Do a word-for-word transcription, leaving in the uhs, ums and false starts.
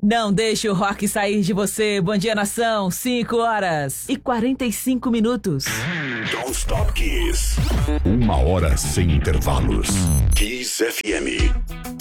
Não deixe o rock sair de você. Bom dia, nação. cinco horas e quarenta e cinco minutos. Don't Stop Kiss. Uma hora sem intervalos. Kiss F M.